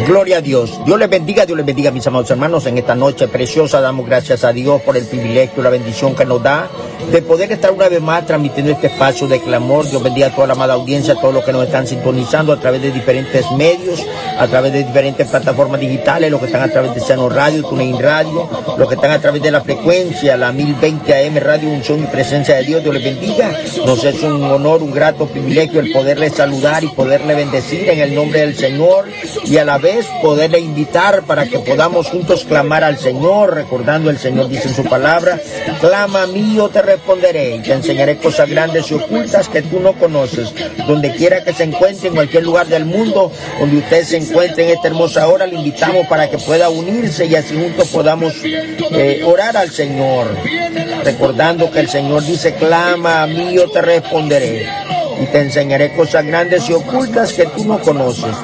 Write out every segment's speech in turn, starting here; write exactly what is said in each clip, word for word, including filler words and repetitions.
Gloria a Dios. Dios les bendiga, Dios les bendiga, mis amados hermanos. En esta noche preciosa damos gracias a Dios por el privilegio y la bendición que nos da de poder estar una vez más transmitiendo este espacio de clamor. Dios bendiga a toda la amada audiencia, a todos los que nos están sintonizando a través de diferentes medios, a través de diferentes plataformas digitales, los que están a través de Seno Radio, TuneIn Radio, los que están a través de la frecuencia, la mil veinte A M, Radio Unción y Presencia de Dios. Dios les bendiga. Nos es un honor, un grato privilegio el poderle saludar y poderle bendecir en el nombre del Señor, y a la vez poderle invitar para que podamos juntos clamar al Señor, recordando el Señor dice en su palabra: clama a mí, yo te responderé y te enseñaré cosas grandes y ocultas que tú no conoces. Donde quiera que se encuentre, en cualquier lugar del mundo donde usted se encuentre en esta hermosa hora, le invitamos para que pueda unirse y así juntos podamos eh, orar al Señor, recordando que el Señor dice: clama a mí, yo te responderé y te enseñaré cosas grandes y ocultas que tú no conoces.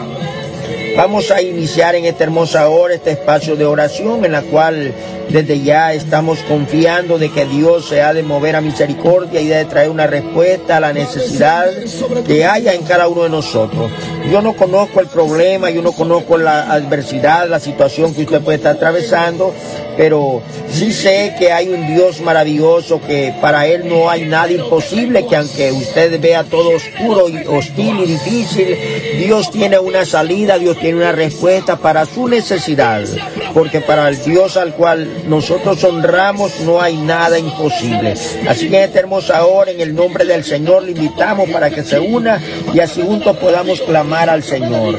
Vamos a iniciar en esta hermosa hora este espacio de oración en la cual desde ya estamos confiando de que Dios se ha de mover a misericordia y de traer una respuesta a la necesidad que haya en cada uno de nosotros. Yo no conozco el problema, yo no conozco la adversidad, la situación que usted puede estar atravesando, pero sí sé que hay un Dios maravilloso, que para Él no hay nada imposible, que aunque usted vea todo oscuro y hostil y difícil, Dios tiene una salida, Dios tiene una respuesta para su necesidad, porque para el Dios al cual nosotros honramos no hay nada imposible. Así que en esta hermosa hora, en el nombre del Señor, le invitamos para que se una y así juntos podamos clamar al Señor.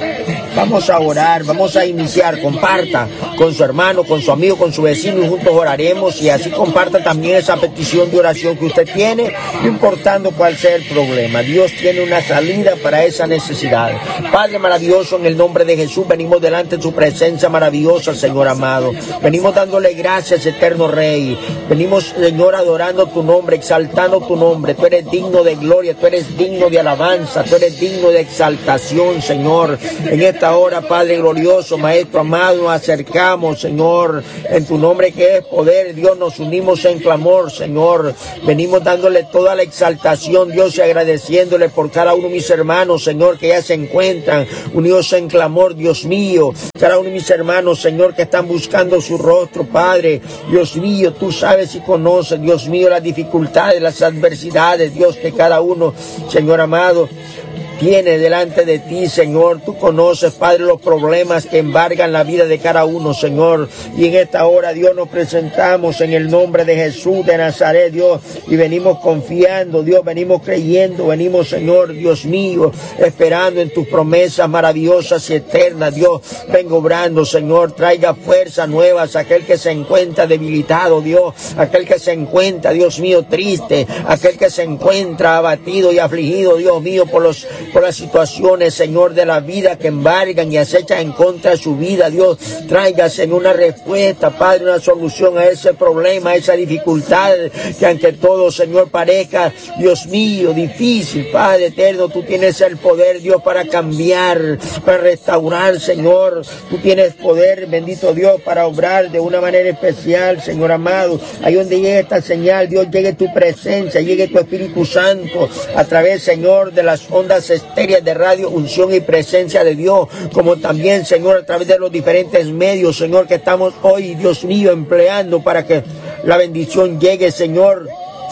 Vamos a orar, vamos a iniciar. Comparta con su hermano, con su amigo, con su vecino y juntos oraremos, y así comparta también esa petición de oración que usted tiene, no importando cuál sea el problema. Dios tiene una salida para esa necesidad. Padre maravilloso, en el nombre de Jesús venimos delante de su presencia maravillosa, Señor amado. Venimos dándole gracias, eterno Rey. Venimos, Señor, adorando tu nombre, exaltando tu nombre. Tú eres digno de gloria, tú eres digno de alabanza, tú eres digno de exaltación, Señor. En esta hora, Padre glorioso, Maestro amado, nos acercamos, Señor, en tu nombre que es poder, Dios, nos unimos en clamor, Señor. Venimos dándole toda la exaltación, Dios, y agradeciéndole por cada uno de mis hermanos, Señor, que ya se encuentran unidos en clamor, Dios mío. Cada uno de mis hermanos, Señor, que están buscando su rostro, Padre, Dios mío, tú sabes y conoces, Dios mío, las dificultades, las adversidades, Dios, que cada uno, Señor amado, tiene delante de ti, Señor. Tú conoces, Padre, los problemas que embargan la vida de cada uno, Señor. Y en esta hora, Dios, nos presentamos en el nombre de Jesús de Nazaret, Dios, y venimos confiando, Dios, venimos creyendo, venimos, Señor, Dios mío, esperando en tus promesas maravillosas y eternas, Dios. Vengo obrando, Señor, traiga fuerzas nuevas a aquel que se encuentra debilitado, Dios, aquel que se encuentra, Dios mío, triste, aquel que se encuentra abatido y afligido, Dios mío, por los por las situaciones, Señor, de la vida que embargan y acechan en contra de su vida. Dios, tráigase una respuesta, Padre, una solución a ese problema, a esa dificultad que ante todo, Señor, parezca, Dios mío, difícil. Padre eterno, tú tienes el poder, Dios, para cambiar, para restaurar, Señor. Tú tienes poder, bendito Dios, para obrar de una manera especial, Señor amado. Ahí donde llegue esta señal, Dios, llegue tu presencia, llegue tu Espíritu Santo a través, Señor, de las ondas estéreas de Radio Unción y Presencia de Dios, como también, Señor, a través de los diferentes medios, Señor, que estamos hoy, Dios mío, empleando para que la bendición llegue, Señor,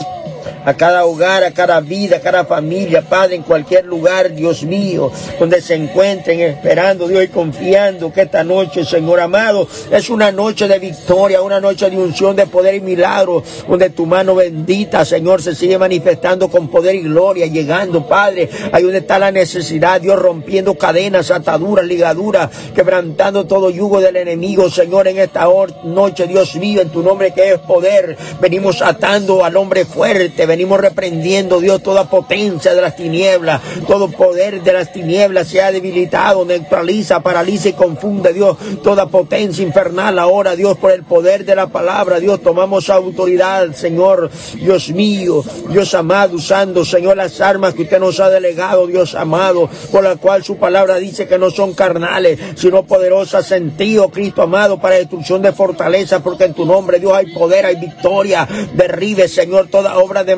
a cada hogar, a cada vida, a cada familia, Padre, en cualquier lugar, Dios mío, donde se encuentren esperando, Dios, y confiando que esta noche, Señor amado, es una noche de victoria, una noche de unción, de poder y milagro, donde tu mano bendita, Señor, se sigue manifestando con poder y gloria, llegando, Padre, ahí donde está la necesidad, Dios, rompiendo cadenas, ataduras, ligaduras, quebrantando todo yugo del enemigo, Señor, en esta noche, Dios mío, en tu nombre que es poder, venimos atando al hombre fuerte, venimos reprendiendo, Dios, toda potencia de las tinieblas, todo poder de las tinieblas se ha debilitado, neutraliza, paraliza y confunde, Dios, toda potencia infernal ahora, Dios, por el poder de la palabra, Dios, tomamos autoridad, Señor, Dios mío, Dios amado, usando, Señor, las armas que usted nos ha delegado, Dios amado, por la cual su palabra dice que no son carnales, sino poderosas en ti, oh Cristo amado, para destrucción de fortaleza, porque en tu nombre, Dios, hay poder, hay victoria. Derribe, Señor, toda obra de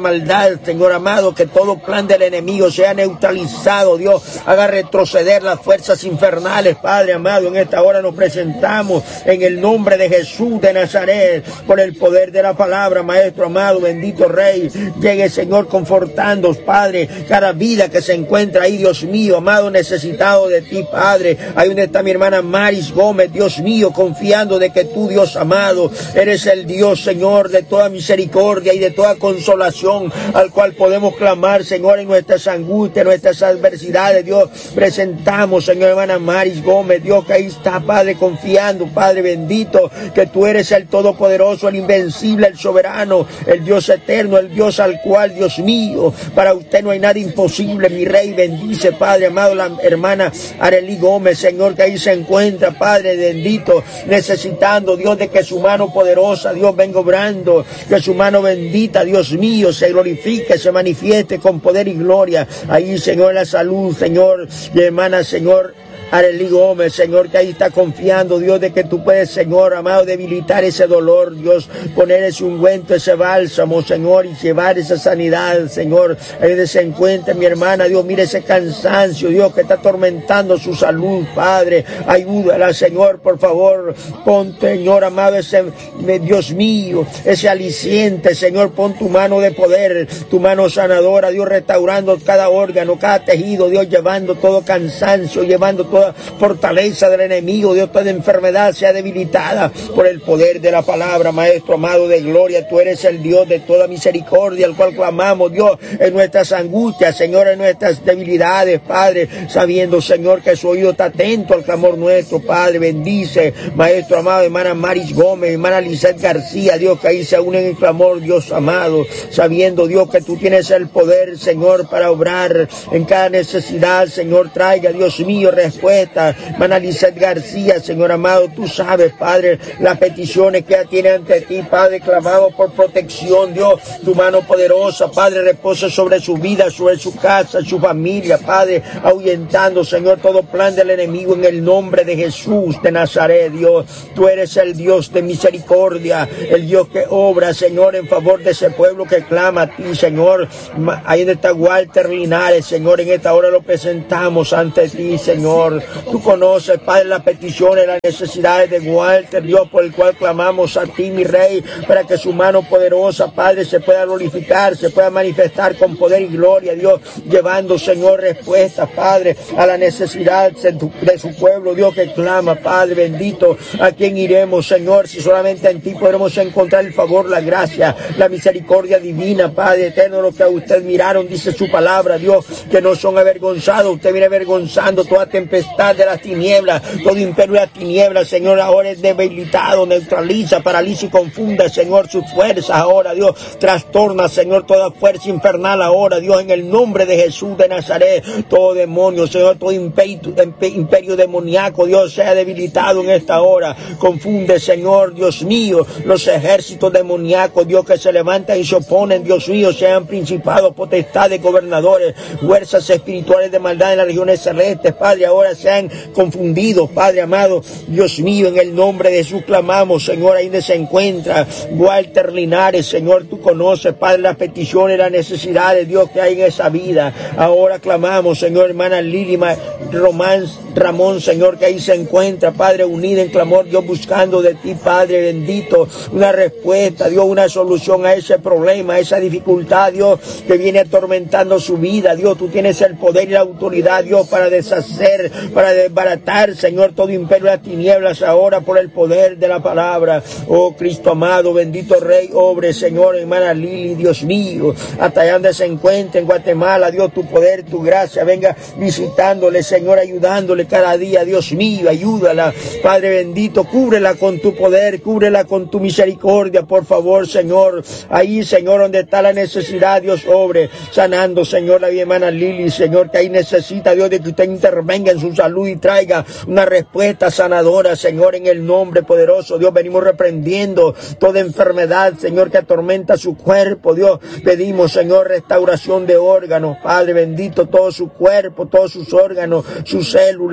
maldad, Señor amado, que todo plan del enemigo sea neutralizado, Dios, haga retroceder las fuerzas infernales, Padre amado. En esta hora nos presentamos en el nombre de Jesús de Nazaret, por el poder de la palabra, Maestro amado, bendito Rey. Llegue, Señor, confortando, Padre, cada vida que se encuentra ahí, Dios mío, amado, necesitado de ti, Padre. Ahí donde está mi hermana Maris Gómez, Dios mío, confiando de que tú, Dios amado, eres el Dios, Señor, de toda misericordia y de toda consolación, al cual podemos clamar, Señor, en nuestras angustias, en nuestras adversidades, Dios. Presentamos, Señor, hermana Maris Gómez, Dios, que ahí está, Padre, confiando, Padre bendito, que tú eres el todopoderoso, el invencible, el soberano, el Dios eterno, el Dios al cual, Dios mío, para usted no hay nada imposible, mi Rey. Bendice, Padre amado, la hermana Arely Gómez, Señor, que ahí se encuentra, Padre bendito, necesitando, Dios, de que su mano poderosa, Dios, venga obrando, que su mano bendita, Dios mío, se glorifique, se manifieste con poder y gloria. Ahí, Señor, la salud, Señor, mi hermana, Señor, Arely Gómez, Señor, que ahí está confiando, Dios, de que tú puedes, Señor, amado, debilitar ese dolor, Dios, poner ese ungüento, ese bálsamo, Señor, y llevar esa sanidad, Señor. Ahí donde se encuentra mi hermana, Dios, mire ese cansancio, Dios, que está atormentando su salud, Padre. Ayúdala, Señor, por favor. Pon, Señor, amado, ese, Dios mío, ese aliciente, Señor, pon tu mano de poder, tu mano sanadora, Dios, restaurando cada órgano, cada tejido, Dios, llevando todo cansancio, llevando todo toda fortaleza del enemigo, Dios, toda enfermedad sea debilitada por el poder de la palabra, Maestro amado de gloria. Tú eres el Dios de toda misericordia, al cual clamamos, Dios, en nuestras angustias, Señor, en nuestras debilidades, Padre, sabiendo, Señor, que su oído está atento al clamor nuestro, Padre. Bendice, Maestro amado, hermana Maris Gómez, hermana Lizeth García, Dios, que ahí se unen en el clamor, Dios amado, sabiendo, Dios, que tú tienes el poder, Señor, para obrar en cada necesidad, Señor. Traiga, Dios mío, respuesta. Hermana Lizeth García, Señor amado, tú sabes, Padre, las peticiones que ella tiene ante ti, Padre. Clamamos por protección, Dios, tu mano poderosa, Padre, reposa sobre su vida, sobre su casa, su familia, Padre, ahuyentando, Señor, todo plan del enemigo en el nombre de Jesús de Nazaret, Dios. Tú eres el Dios de misericordia, el Dios que obra, Señor, en favor de ese pueblo que clama a ti, Señor. Ahí donde está Walter Linares, Señor, en esta hora lo presentamos ante ti, Señor. Tú conoces, Padre, las peticiones, las necesidades de Walter, Dios, por el cual clamamos a ti, mi Rey, para que su mano poderosa, Padre, se pueda glorificar, se pueda manifestar con poder y gloria, Dios, llevando, Señor, respuestas, Padre, a la necesidad de su pueblo, Dios, que clama, Padre bendito. ¿A quién iremos, Señor, si solamente en ti podremos encontrar el favor, la gracia, la misericordia divina, Padre eterno? Lo que a usted miraron, dice su palabra, Dios, que no son avergonzados. Usted viene avergonzando toda tempestad de las tinieblas, todo imperio de las tinieblas, Señor, ahora es debilitado, neutraliza, paraliza y confunda, Señor, sus fuerzas ahora, Dios, trastorna, Señor, toda fuerza infernal ahora, Dios, en el nombre de Jesús de Nazaret. Todo demonio, Señor, todo imperio, imperio demoníaco, Dios, sea debilitado en esta hora. Confunde, Señor, Dios mío, los ejércitos demoníacos, Dios, que se levantan y se oponen, Dios mío, sean principados, potestades, gobernadores, fuerzas espirituales de maldad en las regiones celestes, Padre, ahora sean confundidos, Padre amado, Dios mío, en el nombre de Jesús clamamos, Señor, ahí donde se encuentra Walter Linares, Señor, tú conoces, Padre, las peticiones, las necesidades, Dios, que hay en esa vida. Ahora clamamos, Señor, hermana Lili Román Ramón, Señor, que ahí se encuentra, Padre, unida en clamor, Dios, buscando de ti, Padre bendito, una respuesta, Dios, una solución a ese problema, a esa dificultad, Dios, que viene atormentando su vida. Dios, tú tienes el poder y la autoridad, Dios, para deshacer, para desbaratar, Señor, todo imperio de las tinieblas ahora por el poder de la palabra. Oh Cristo amado, bendito Rey, obre, Señor, hermana Lili, Dios mío, hasta allá donde se encuentra en Guatemala, Dios, tu poder, tu gracia, venga visitándole, Señor, ayudándole cada día, Dios mío, ayúdala, Padre bendito, cúbrela con tu poder, cúbrela con tu misericordia, por favor, Señor, ahí, Señor, donde está la necesidad, Dios, obre, sanando, Señor, la hermana Lili, Señor, que ahí necesita, Dios, de que usted intervenga en su salud y traiga una respuesta sanadora, Señor, en el nombre poderoso, Dios, venimos reprendiendo toda enfermedad, Señor, que atormenta su cuerpo, Dios, pedimos, Señor, restauración de órganos, Padre bendito, todo su cuerpo, todos sus órganos, sus células,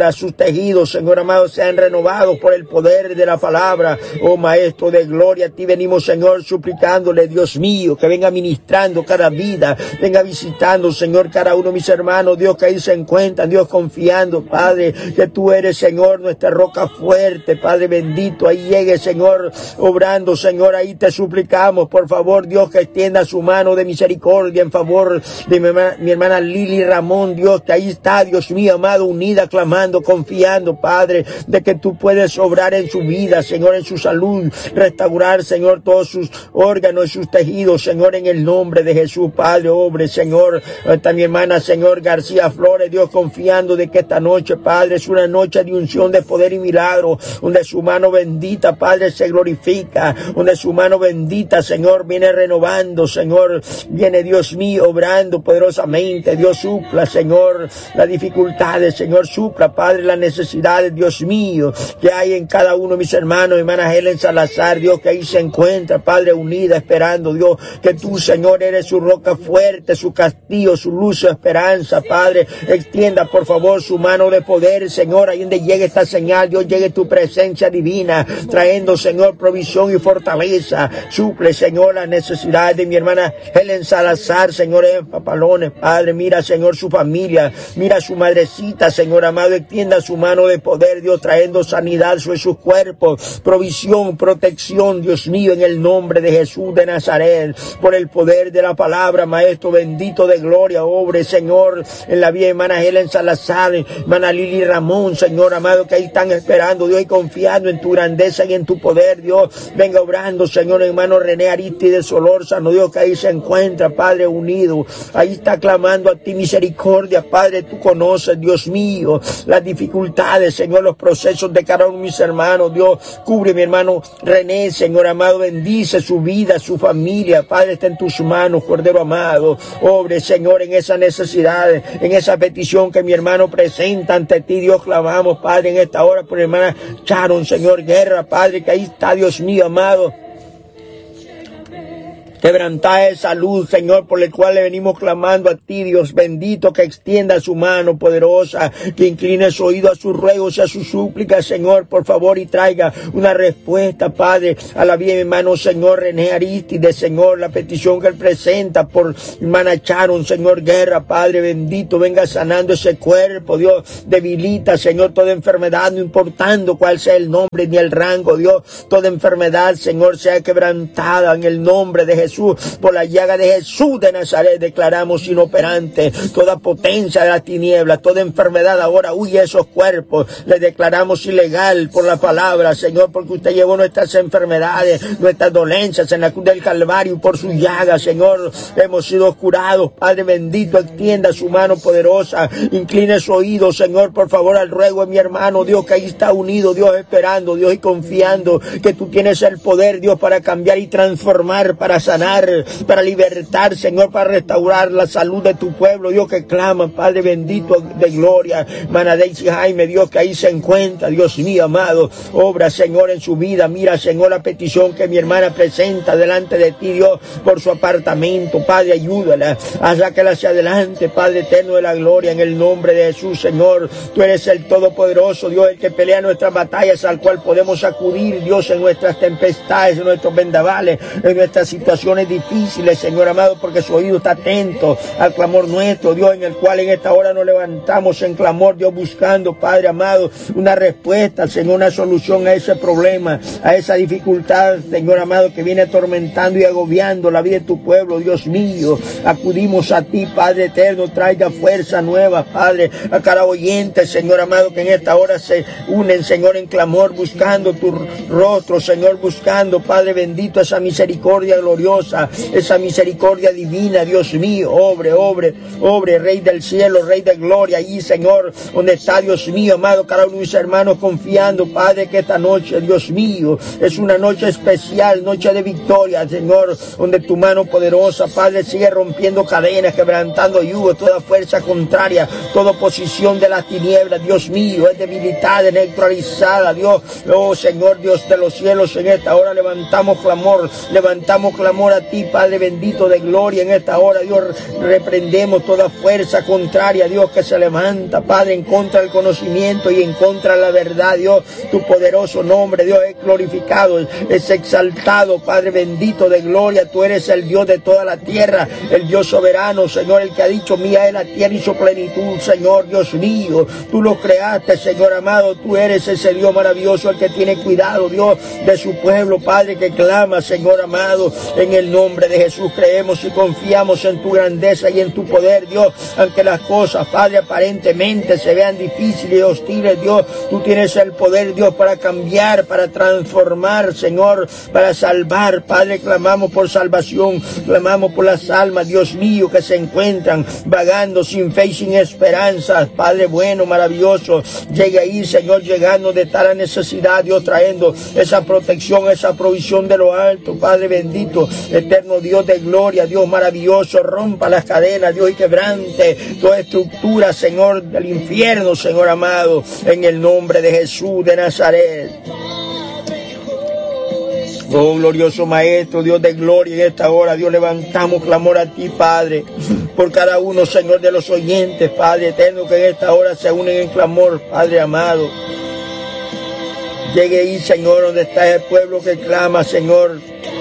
médulas, sus tejidos, Señor amado, sean renovados por el poder de la palabra. Oh Maestro de gloria, a ti venimos, Señor, suplicándole, Dios mío, que venga ministrando cada vida, venga visitando, Señor, cada uno de mis hermanos, Dios, que ahí se encuentran, Dios, confiando, Padre, que tú eres, Señor, nuestra roca fuerte, Padre bendito, ahí llegue, Señor, obrando, Señor, ahí te suplicamos, por favor, Dios, que extienda su mano de misericordia en favor de mi hermana, mi hermana Lili Ramón, Dios, que ahí está, Dios mío, amado, unida, clamando, confiando, Padre, de que tú puedes obrar en su vida, Señor, en su salud, restaurar, Señor, todos sus órganos y sus tejidos, Señor, en el nombre de Jesús, Padre, obre, Señor, está mi hermana, Señor, García Flores, Dios, confiando de que esta noche, Padre, es una noche de unción, de poder y milagro, donde su mano bendita, Padre, se glorifica, donde su mano bendita, Señor, viene renovando, Señor, viene, Dios mío, obrando poderosamente, Dios, supla, Señor, las dificultades, Señor, supla, Padre, las necesidades, Dios mío, que hay en cada uno de mis hermanos, hermana Helen Salazar, Dios, que ahí se encuentra, Padre, unida, esperando, Dios, que tú, Señor, eres su roca fuerte, su castillo, su luz, su esperanza, Padre, extienda, por favor, su mano de poder, Señor, ahí donde llegue esta señal, Dios, llegue tu presencia divina, trayendo, Señor, provisión y fortaleza, suple, Señor, las necesidades de mi hermana Helen Salazar, Señor, en Papalones, Padre, mira, Señor, su familia, mira su madrecita, Señor amado, extienda su mano de poder, Dios, trayendo sanidad sobre sus cuerpos, provisión, protección, Dios mío, en el nombre de Jesús de Nazaret, por el poder de la palabra, Maestro bendito de gloria, obre, Señor, en la vida de hermana Helen Salazar, hermana Lili Ramón, Señor amado, que ahí están esperando, Dios, y confiando en tu grandeza y en tu poder, Dios, venga obrando, Señor, hermano René Aristide Solórzano, Dios, que ahí se encuentra, Padre, unido, ahí está clamando a ti misericordia, Padre, tú conoces, Dios mío, las dificultades, Señor, los procesos de cada uno de mis hermanos, Dios, cubre mi hermano René, Señor amado, bendice su vida, su familia, Padre, está en tus manos, Cordero amado, obre, Señor, en esa necesidad, en esa petición que mi hermano presenta ante ti, Dios, clamamos, Padre, en esta hora por hermana Sharon, Señor, Guerra, Padre, que ahí está, Dios mío, amado, quebrantada de salud, Señor, por el cual le venimos clamando a ti, Dios bendito, que extienda su mano poderosa, que incline su oído a sus ruegos y a sus súplicas, Señor, por favor, y traiga una respuesta, Padre, a la vida de mi hermano, Señor, René Aristide, Señor, la petición que él presenta por hermana Sharon, Señor, Guerra, Padre bendito, venga sanando ese cuerpo, Dios, debilita, Señor, toda enfermedad, no importando cuál sea el nombre ni el rango, Dios, toda enfermedad, Señor, sea quebrantada en el nombre de Jesús. Por la llaga de Jesús de Nazaret declaramos inoperante toda potencia de la tiniebla, toda enfermedad ahora huye de esos cuerpos, le declaramos ilegal por la palabra, Señor, porque usted llevó nuestras enfermedades, nuestras dolencias en la cruz del Calvario, por su llaga, Señor, hemos sido curados, Padre bendito, extienda su mano poderosa, incline su oído, Señor, por favor, al ruego de mi hermano, Dios, que ahí está unido, Dios, esperando, Dios, y confiando que tú tienes el poder, Dios, para cambiar y transformar, para sanar, para libertar, Señor, para restaurar la salud de tu pueblo, Dios, que clama, Padre bendito de gloria, hermana Daisy Jaime, Dios, que ahí se encuentra, Dios mío, amado, obra, Señor, en su vida, mira, Señor, la petición que mi hermana presenta delante de ti, Dios, por su apartamento, Padre, ayúdala, haz que hacia adelante, Padre eterno de la gloria, en el nombre de Jesús, Señor, tú eres el Todopoderoso, Dios, el que pelea nuestras batallas, al cual podemos acudir, Dios, en nuestras tempestades, en nuestros vendavales, en nuestras situaciones difíciles, Señor amado, porque su oído está atento al clamor nuestro, Dios, en el cual en esta hora nos levantamos en clamor, Dios, buscando, Padre amado, una respuesta, Señor, una solución a ese problema, a esa dificultad, Señor amado, que viene atormentando y agobiando la vida de tu pueblo, Dios mío, acudimos a ti, Padre eterno, traiga fuerza nueva, Padre, a cada oyente, Señor amado, que en esta hora se unen, Señor, en clamor, buscando tu rostro, Señor, buscando, Padre bendito, esa misericordia gloriosa, esa misericordia divina, Dios mío, obre, obre, obre, Rey del cielo, Rey de gloria, allí, Señor, donde está, Dios mío, amado, cada uno de mis hermanos confiando, Padre, que esta noche, Dios mío, es una noche especial, noche de victoria, Señor, donde tu mano poderosa, Padre, sigue rompiendo cadenas, quebrantando yugos, toda fuerza contraria, toda oposición de las tinieblas, Dios mío, es debilitada, neutralizada, Dios, oh Señor, Dios de los cielos, en esta hora levantamos clamor, levantamos clamor clamor a ti, Padre bendito de gloria, en esta hora, Dios, reprendemos toda fuerza contraria, Dios, que se levanta, Padre, en contra del conocimiento y en contra de la verdad, Dios. Tu poderoso nombre, Dios, es glorificado, es exaltado, Padre bendito de gloria. Tú eres el Dios de toda la tierra, el Dios soberano, Señor, el que ha dicho, mía es la tierra y su plenitud, Señor, Dios mío. Tú lo creaste, Señor amado, tú eres ese Dios maravilloso, el que tiene cuidado, Dios, de su pueblo, Padre, que clama, Señor amado, en el nombre de Jesús. Creemos y confiamos en tu grandeza y en tu poder, Dios, aunque las cosas, Padre, aparentemente se vean difíciles y hostiles, Dios, tú tienes el poder, Dios, para cambiar, para transformar, Señor, para salvar, Padre. Clamamos por salvación, clamamos por las almas, Dios mío, que se encuentran vagando sin fe y sin esperanza, Padre bueno, maravilloso. Llegue ahí, Señor, llegando de tal necesidad, Dios, trayendo esa protección, esa provisión de lo alto, Padre bendito, eterno Dios de gloria, Dios maravilloso. Rompa las cadenas, Dios, y quebrante toda estructura, Señor, del infierno, Señor amado, en el nombre de Jesús de Nazaret. Oh, glorioso Maestro, Dios de gloria, en esta hora, Dios, levantamos clamor a ti, Padre, por cada uno, Señor, de los oyentes, Padre eterno, que en esta hora se unen en clamor, Padre amado. Llegue ahí, Señor, donde está el pueblo que clama, Señor.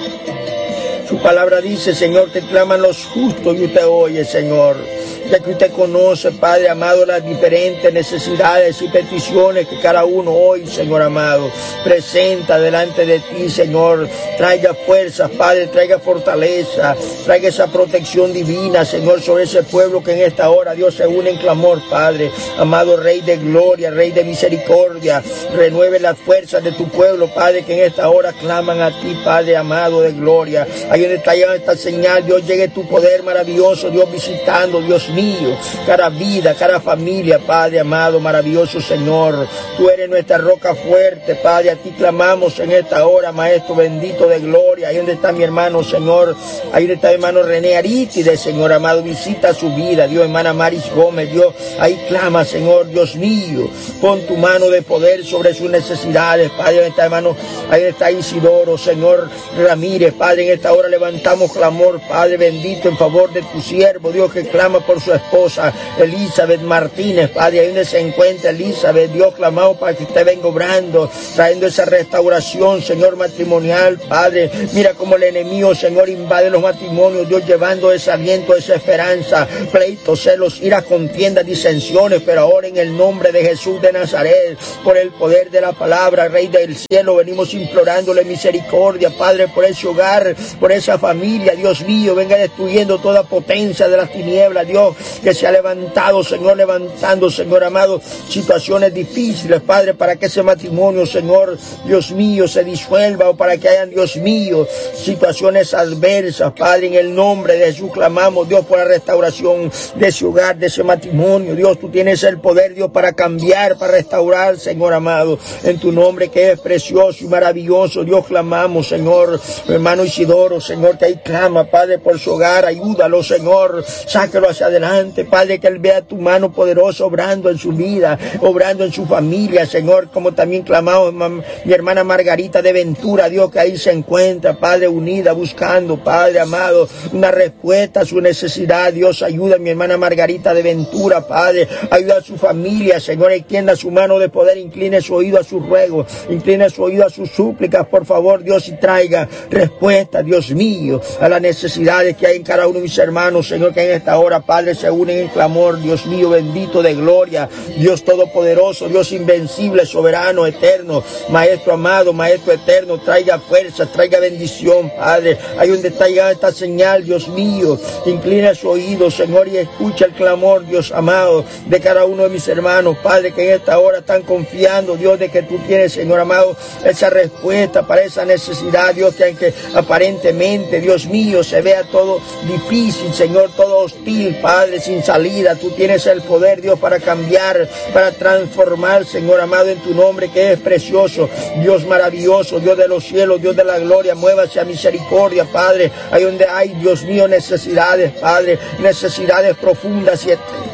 Su palabra dice, Señor, que claman los justos y usted oye, Señor. Ya que usted conoce, Padre amado, las diferentes necesidades y peticiones que cada uno hoy, Señor amado, presenta delante de ti, Señor. Traiga fuerzas, Padre, traiga fortaleza, traiga esa protección divina, Señor, sobre ese pueblo que en esta hora, Dios, se une en clamor, Padre. Amado Rey de gloria, Rey de misericordia, renueve las fuerzas de tu pueblo, Padre, que en esta hora claman a ti, Padre amado de gloria. Ahí donde está llegando esta señal, Dios, llegue tu poder maravilloso, Dios, visitando, Dios mío, cada vida, cada familia, Padre amado, maravilloso Señor. Tú eres nuestra roca fuerte, Padre. A ti clamamos en esta hora, Maestro bendito de gloria. Ahí donde está mi hermano, Señor. Ahí donde está mi hermano René Arítide, Señor amado. Visita su vida, Dios. Hermana Maris Gómez, Dios. Ahí clama, Señor, Dios mío. Pon tu mano de poder sobre sus necesidades, Padre. Ahí donde está, hermano. Ahí donde está Isidoro, Señor Ramírez, Padre. En esta hora levantamos clamor, Padre bendito, en favor de tu siervo, Dios, que clama por su esposa, Elizabeth Martínez, Padre. Ahí donde se encuentra Elizabeth, Dios, clamamos para que usted venga obrando, trayendo esa restauración, Señor, matrimonial, Padre. Mira cómo el enemigo, Señor, invade los matrimonios, Dios, llevando ese aliento, esa esperanza, pleitos, celos, iras, contiendas, disensiones, pero ahora en el nombre de Jesús de Nazaret, por el poder de la palabra, Rey del cielo, venimos implorándole misericordia, Padre, por ese hogar, por esa familia, Dios mío, venga destruyendo toda potencia de las tinieblas, Dios, que se ha levantado, Señor, levantando, Señor amado, situaciones difíciles, Padre, para que ese matrimonio, Señor, Dios mío, se disuelva, o para que hayan, Dios mío, situaciones adversas, Padre, en el nombre de Jesús clamamos, Dios, por la restauración de ese hogar, de ese matrimonio, Dios, tú tienes el poder, Dios, para cambiar, para restaurar, Señor amado, en tu nombre que es precioso y maravilloso, Dios, clamamos, Señor, hermano Isidoro, Señor, que ahí clama, Padre, por su hogar, ayúdalo, Señor, sáquelo hacia adelante, Padre, que él vea tu mano poderosa obrando en su vida, obrando en su familia, Señor, como también clamamos mi hermana Margarita de Ventura, Dios, que ahí se encuentra, Padre, unida, buscando, Padre amado, una respuesta a su necesidad, Dios, ayuda a mi hermana Margarita de Ventura, Padre, ayuda a su familia, Señor, extienda su mano de poder, incline su oído a sus ruegos, incline su oído a sus súplicas, por favor, Dios, y traiga respuesta, Dios mío, a las necesidades que hay en cada uno de mis hermanos, Señor, que en esta hora, Padre, se unen en clamor, Dios mío, bendito de gloria, Dios todopoderoso, Dios invencible, soberano, eterno, Maestro amado, Maestro eterno, traiga fuerza, traiga bendición, Padre, ahí donde está llegando esta señal, Dios mío, inclina su oído, Señor, y escucha el clamor, Dios amado, de cada uno de mis hermanos, Padre, que en esta hora están confiando, Dios, de que tú tienes, Señor amado, esa respuesta para esa necesidad, Dios, que aunque aparentemente, Dios mío, se vea todo difícil, Señor, todo hostil, Padre, sin salida, tú tienes el poder, Dios, para cambiar, para transformar, Señor amado, en tu nombre que es precioso, Dios maravilloso, Dios de los cielos, Dios de la gloria, muévase a misericordia, Padre, ahí donde hay, Dios mío, necesidades, Padre, necesidades profundas y eternas.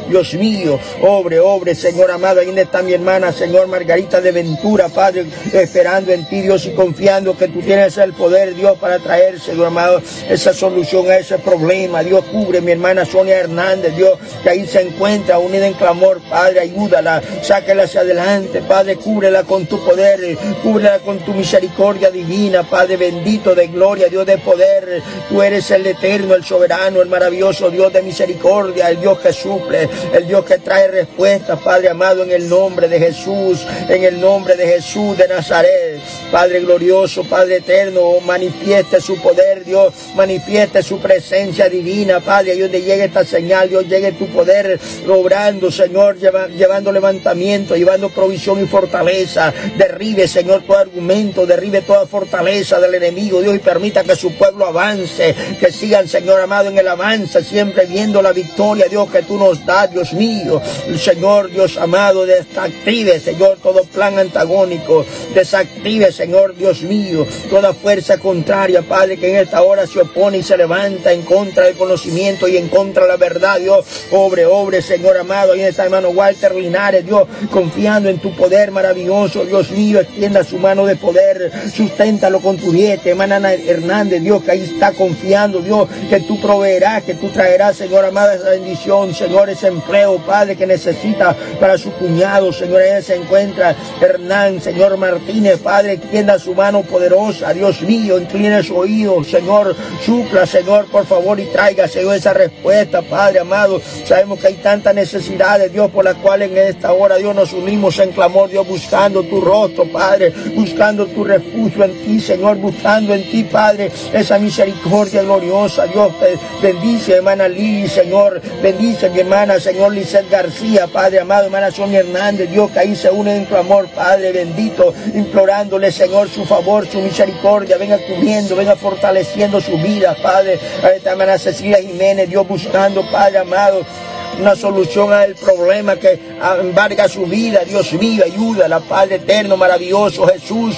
Dios mío, obre, obre, Señor amado, ahí donde está mi hermana, Señor Margarita de Ventura, Padre, esperando en ti, Dios, y confiando que tú tienes el poder, Dios, para traer, Señor amado, esa solución a ese problema. Dios, cubre mi hermana Sonia Hernández, Dios, que ahí se encuentra unida en clamor, Padre, ayúdala, sáquela hacia adelante, Padre, cúbrela con tu poder, cúbrela con tu misericordia divina, Padre bendito de gloria, Dios de poder. Tú eres el eterno, el soberano, el maravilloso Dios de misericordia, el Dios que suple, el Dios que trae respuestas, Padre amado, en el nombre de Jesús, en el nombre de Jesús de Nazaret. Padre glorioso, Padre eterno, manifieste su poder, Dios, manifieste su presencia divina, Padre, ahí donde llegue esta señal, Dios, llegue tu poder obrando, Señor, lleva, llevando levantamiento, llevando provisión y fortaleza. Derribe, Señor, todo argumento, derribe toda fortaleza del enemigo, Dios, y permita que su pueblo avance, que sigan, Señor amado, en el avance, siempre viendo la victoria, Dios, que tú nos das, Dios mío. Señor, Dios amado, desactive, Señor, todo plan antagónico, desactive, Señor, Dios mío, toda fuerza contraria, Padre, que en esta hora se opone y se levanta en contra del conocimiento y en contra de la verdad, Dios. Obre, obre, Señor amado, ahí está hermano Walter Linares, Dios, confiando en tu poder maravilloso, Dios mío, extienda su mano de poder, susténtalo con tu dieta, hermana Ana Hernández, Dios, que ahí está confiando, Dios, que tú proveerás, que tú traerás, Señor amado, esa bendición, Señor, ese empleo, Padre, que necesita para su cuñado, Señor, ahí se encuentra Hernán, Señor Martínez, Padre, extienda su mano poderosa, Dios mío, incline su oído, Señor, supla, Señor, por favor, y traiga, Señor, esa respuesta, Padre amado. Sabemos que hay tantas necesidades, Dios, por las cuales en esta hora, Dios, nos unimos en clamor, Dios, buscando tu rostro, Padre, buscando tu refugio en ti, Señor, buscando en ti, Padre, esa misericordia gloriosa, Dios. Bendice, hermana Lili, Señor, bendice mi hermana, Señor, Lizeth García, Padre amado, hermana Sonia Hernández, Dios, que ahí se une en clamor, Padre bendito, implorándole, Señor, su favor, su misericordia, venga cubriendo, venga fortaleciendo su vida, Padre. A esta hermana Cecilia Jiménez, Dios, buscando, Padre amado, una solución al problema que embarga su vida, Dios mío, ayúdala, Padre eterno, maravilloso, Jesús.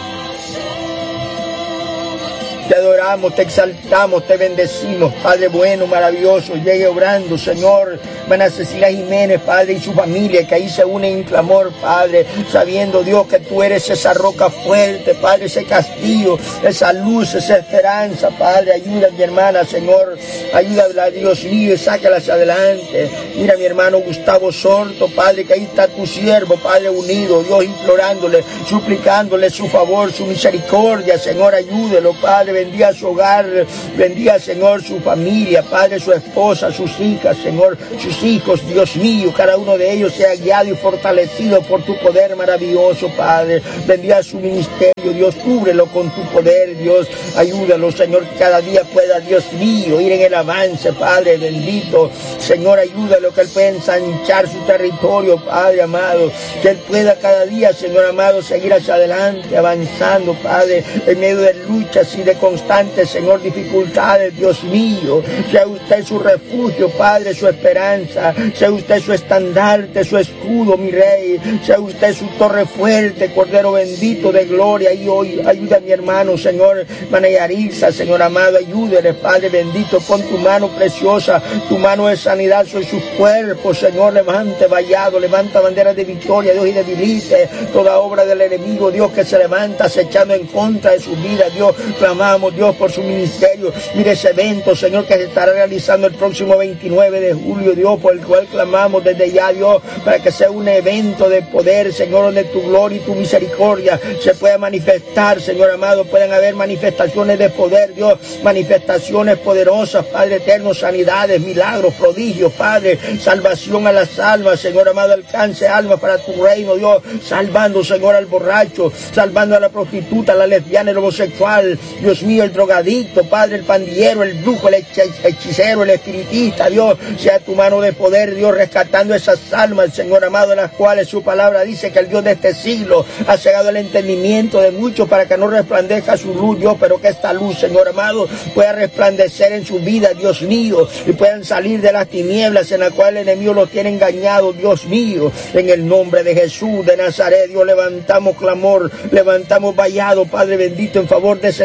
Te adoramos, te exaltamos, te bendecimos, Padre bueno, maravilloso, llegue obrando, Señor. Hermana Cecilia Jiménez, Padre, y su familia, que ahí se unen en clamor, Padre, sabiendo, Dios, que tú eres esa roca fuerte, Padre, ese castillo, esa luz, esa esperanza, Padre. Ayuda a mi hermana, Señor, ayúdala, Dios mío, y sácala hacia adelante. Mira a mi hermano Gustavo Sorto, Padre, que ahí está tu siervo, Padre, unido, Dios, implorándole, suplicándole su favor, su misericordia, Señor, ayúdelo, Padre. Bendiga su hogar, bendiga, Señor, su familia, Padre, su esposa, sus hijas, Señor, sus hijos, Dios mío, cada uno de ellos sea guiado y fortalecido por tu poder maravilloso, Padre. Bendiga su ministerio, Dios, cúbrelo con tu poder, Dios, ayúdalo, Señor, que cada día pueda, Dios mío, ir en el avance, Padre bendito, Señor, ayúdalo, que Él pueda ensanchar su territorio, Padre amado, que Él pueda cada día, Señor amado, seguir hacia adelante, avanzando, Padre, en medio de luchas y de constantes, Señor, dificultades, Dios mío. Sea usted su refugio, Padre, su esperanza. Sea usted su estandarte, su escudo, mi Rey. Sea usted su torre fuerte, Cordero bendito de gloria. Y hoy ayuda a mi hermano, Señor, hermana Yarisa, Señor amado, ayúdele, Padre bendito. Pon tu mano preciosa, tu mano de sanidad sobre sus cuerpos, Señor. Levante vallado, levanta banderas de victoria, Dios, y debilite toda obra del enemigo, Dios, que se levanta acechando en contra de su vida, Dios. Clamamos, Dios, por su ministerio. Mire ese evento, Señor, que se estará realizando el próximo veintinueve de julio, Dios, por el cual clamamos desde ya, Dios, para que sea un evento de poder, Señor, donde tu gloria y tu misericordia se pueda manifestar, Señor amado. Puedan haber manifestaciones de poder, Dios, manifestaciones poderosas, Padre eterno, sanidades, milagros, prodigios, Padre, salvación a las almas, Señor amado. Alcance almas para tu reino, Dios, salvando, Señor, al borracho, salvando a la prostituta, a la lesbiana, el homosexual, Dios mío, el drogadicto, Padre, el pandillero, el brujo, el hechicero, el espiritista, Dios, sea tu mano de poder, Dios, rescatando esas almas, Señor amado, en las cuales su palabra dice que el Dios de este siglo ha cegado el entendimiento de muchos para que no resplandezca su luz, Dios, pero que esta luz, Señor amado, pueda resplandecer en su vida, Dios mío, y puedan salir de las tinieblas en las cuales el enemigo los tiene engañado, Dios mío. En el nombre de Jesús de Nazaret, Dios, levantamos clamor, levantamos vallado, Padre bendito, en favor de ese ministerio,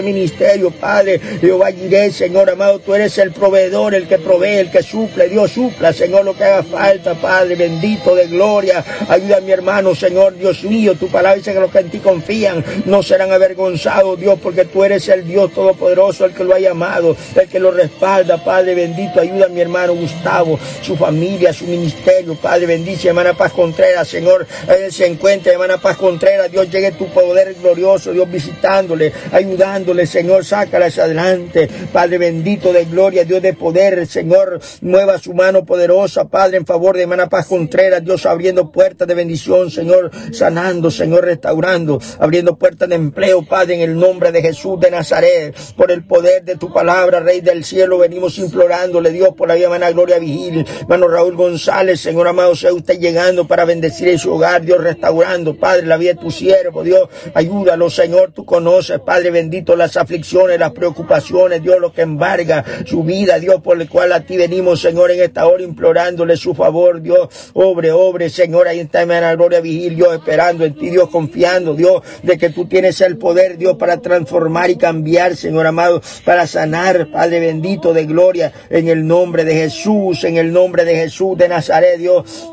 ministerio, Padre. Jehová Jireh, Señor amado, tú eres el proveedor, el que provee, el que suple. Dios, supla, Señor, lo que haga falta, Padre, bendito de gloria. Ayuda a mi hermano, Señor, Dios mío. Tu palabra dice que los que en ti confían no serán avergonzados, Dios, porque tú eres el Dios todopoderoso, el que lo ha llamado, el que lo respalda, Padre bendito. Ayuda a mi hermano Gustavo, su familia, su ministerio, Padre, bendice, hermana Paz Contreras, Señor, él se encuentra, hermana Paz Contreras, Dios, llegue tu poder glorioso, Dios, visitándole, ayudándole, Señor, sácala hacia adelante, Padre bendito de gloria, Dios de poder, Señor, mueva su mano poderosa, Padre, en favor de hermana Paz Contreras, Dios, abriendo puertas de bendición, Señor, sanando, Señor, restaurando, abriendo puertas de empleo, Padre, en el nombre de Jesús de Nazaret, por el poder de tu palabra, Rey del cielo, venimos implorándole, Dios, por la vida, hermana Gloria Vigil, hermano Raúl González, Señor amado, sea usted llegando para bendecir en su hogar, Dios, restaurando, Padre, la vida de tu siervo, Dios, ayúdalo, Señor, tú conoces, Padre bendito, las aflicciones, las preocupaciones, Dios, lo que embarga su vida, Dios, por el cual a ti venimos, Señor, en esta hora implorándole su favor, Dios, obre, obre, Señor, ahí está hermana Gloria Vigil, Dios, esperando en ti, Dios, confiando, Dios, de que tú tienes el poder, Dios, para transformar y cambiar, Señor amado, para sanar, Padre bendito de gloria, en el nombre de Jesús, en el nombre de Jesús de Nazaret, Dios.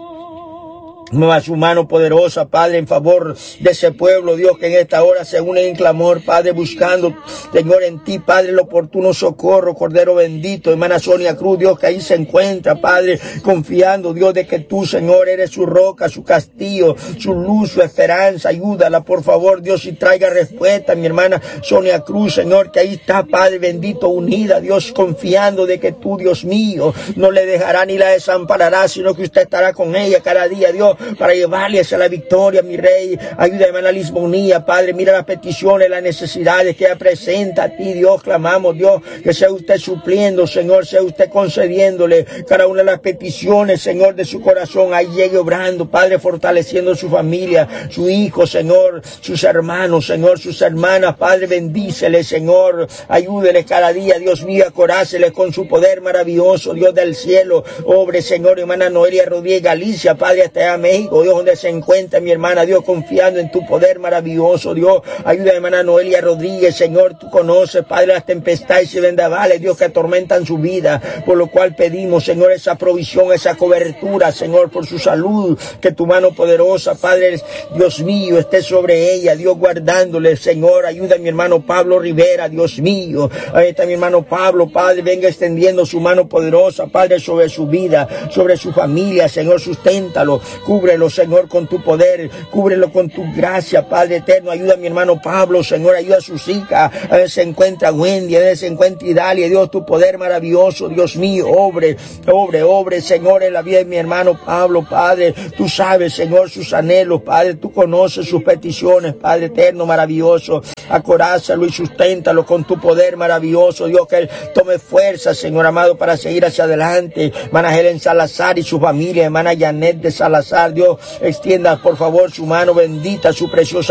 Mueva su mano poderosa, Padre, en favor de ese pueblo, Dios, que en esta hora se une en clamor, Padre, buscando, Señor, en ti, Padre, el oportuno socorro, Cordero bendito, hermana Sonia Cruz, Dios, que ahí se encuentra, Padre, confiando, Dios, de que tú, Señor, eres su roca, su castillo, su luz, su esperanza. Ayúdala, por favor, Dios, y traiga respuesta, mi hermana Sonia Cruz, Señor, que ahí está, Padre bendito, unida, Dios, confiando de que tú, Dios mío, no le dejará ni la desamparará, sino que usted estará con ella cada día, Dios, para llevarle hacia la victoria, mi Rey. Ayuda, hermana Lisbonía, Padre, mira las peticiones, las necesidades que ella presenta a ti, Dios, clamamos, Dios, que sea usted supliendo, Señor, sea usted concediéndole cada una de las peticiones, Señor, de su corazón, ahí llegue obrando, Padre, fortaleciendo su familia, su hijo, Señor, sus hermanos, Señor, sus hermanas, Padre, bendícele, Señor, ayúdele cada día, Dios mío, acorácele con su poder maravilloso, Dios del cielo, obre, Señor, hermana Noelia Rodríguez Galicia, Padre, hasta allá México, Dios, donde se encuentra mi hermana, Dios, confiando en tu poder maravilloso, Dios, ayuda a hermana Noelia Rodríguez, Señor, tú conoces, Padre, las tempestades y vendavales, Dios, que atormentan su vida, por lo cual pedimos, Señor, esa provisión, esa cobertura, Señor, por su salud, que tu mano poderosa, Padre, Dios mío, esté sobre ella, Dios, guardándole, Señor, ayuda a mi hermano Pablo Rivera, Dios mío, ahí está mi hermano Pablo, Padre, venga extendiendo su mano poderosa, Padre, sobre su vida, sobre su familia, Señor, susténtalo, cúbrelo, Señor, con tu poder, cúbrelo con tu gracia, Padre eterno, ayuda a mi hermano Pablo, Señor, ayuda a sus hijas, a ver se encuentra Wendy, a ver se encuentra Idalia, Dios, tu poder maravilloso, Dios mío, obre, obre, obre, Señor, en la vida de mi hermano Pablo, Padre, tú sabes, Señor, sus anhelos, Padre, tú conoces sus peticiones, Padre eterno, maravilloso, acorázalo y susténtalo con tu poder maravilloso, Dios, que él tome fuerza, Señor amado, para seguir hacia adelante, hermana Helen Salazar y su familia, hermana Janet de Salazar, Dios, extienda por favor su mano bendita, su preciosa